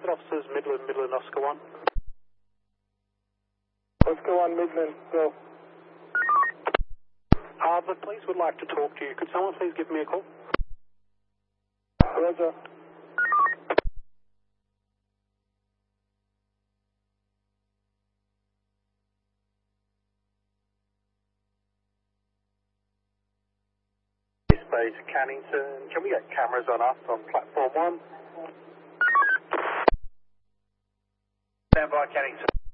Private officers, Midland, Oscar 1. Oscar 1, Midland, go. The police would like to talk to you. Could someone please give me a call? Roger. Space Cannington. Can we get cameras on us on platform 1? Stand by, Cannington.